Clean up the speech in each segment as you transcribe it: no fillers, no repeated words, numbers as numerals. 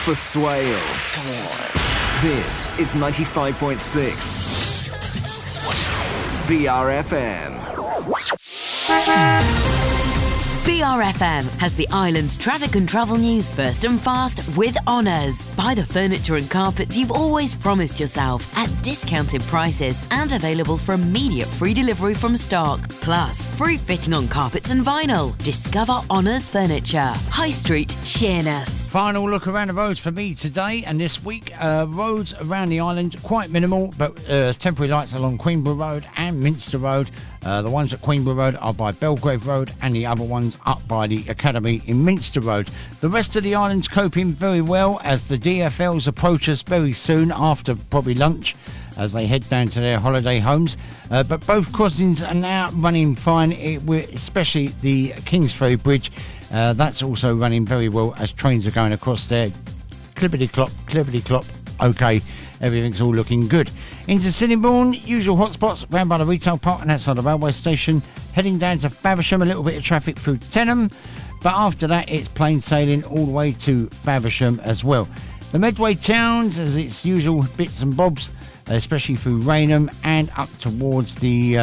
for Swale. Come on. This is 95.6 BRFM. BRFM has the island's traffic and travel news first and fast with Honours. Buy the furniture and carpets you've always promised yourself at discounted prices and available for immediate free delivery from stock. Plus, free fitting on carpets and vinyl. Discover Honours Furniture. High Street, Sheerness. Final look around the roads for me today and this week. Roads around the island, quite minimal, but temporary lights along Queenborough Road and Minster Road. The ones at Queenborough Road are by Belgrave Road and the other ones up by the Academy in Minster Road. The rest of the island's coping very well as the DFLs approach us very soon after probably lunch as they head down to their holiday homes. But both crossings are now running fine, especially the Kingsferry Bridge. That's also running very well as trains are going across there. Clippity-clop, clippity-clop. OK, everything's all looking good. Into Sittingbourne, usual hotspots round by the retail park and outside the railway station. Heading down to Faversham, a little bit of traffic through Tenham. But after that, it's plain sailing all the way to Faversham as well. The Medway towns, as its usual bits and bobs, especially through Rainham and up towards the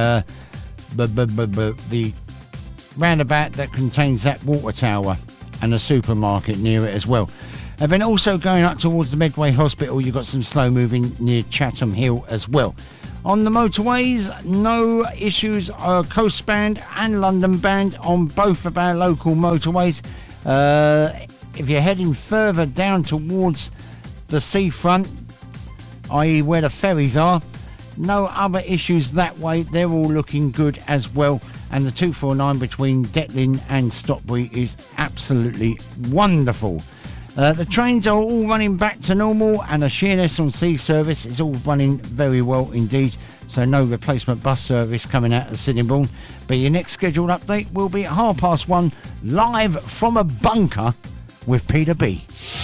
roundabout that contains that water tower and a supermarket near it as well. And then also going up towards the Medway Hospital, you've got some slow moving near Chatham Hill as well. On the motorways, no issues. Coast Band and London Band on both of our local motorways. If you're heading further down towards the seafront, i.e. where the ferries are, no other issues that way. They're all looking good as well. And the 249 between Detling and Stotbury is absolutely wonderful. The trains are all running back to normal and the Sheerness on Sea service is all running very well indeed. So no replacement bus service coming out of Sittingbourne. But your next scheduled update will be at 1:30 live from a bunker with Peter B.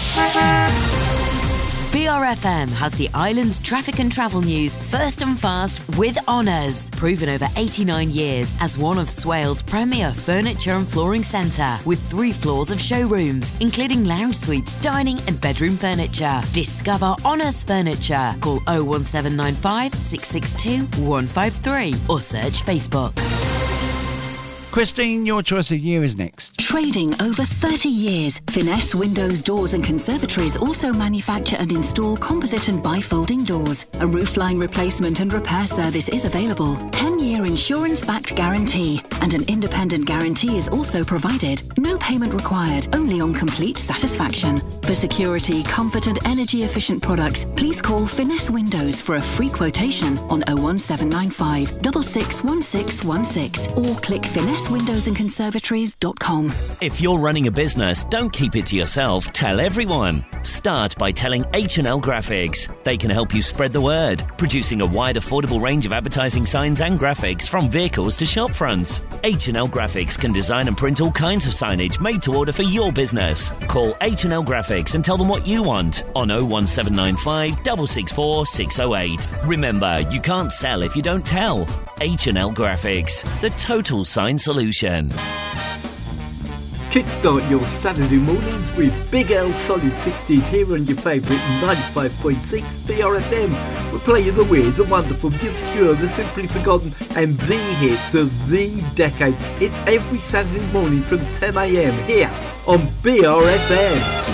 BRFM has the island's traffic and travel news first and fast with Honours. Proven over 89 years as one of Swale's premier furniture and flooring centre with 3 floors of showrooms, including lounge suites, dining and bedroom furniture. Discover Honours Furniture. Call 01795 662 153 or search Facebook. Christine, your choice of year is next. Trading over 30 years, Finesse Windows, Doors and Conservatories also manufacture and install composite and bifolding doors. A roofline replacement and repair service is available. 10-year insurance-backed guarantee and an independent guarantee is also provided. No payment required, only on complete satisfaction. For security, comfort and energy-efficient products, please call Finesse Windows for a free quotation on 01795 661616 or click finessewindowsandconservatories.com. If you're running a business, don't keep it to yourself. Tell everyone. Start by telling H&L Graphics. They can help you spread the word, producing a wide, affordable range of advertising signs and graphics from vehicles to shop fronts. H&L Graphics can design and print all kinds of signage made to order for your business. Call H&L Graphics and tell them what you want on 01795 664 608. Remember, you can't sell if you don't tell. H&L Graphics, the total sign solution. Kickstart your Saturday mornings with Big L Solid 60s here on your favourite 95.6 BRFM. We're playing the weird, the wonderful, the obscure, the simply forgotten and the hits of the decade. It's every Saturday morning from 10 a.m. here on BRFM.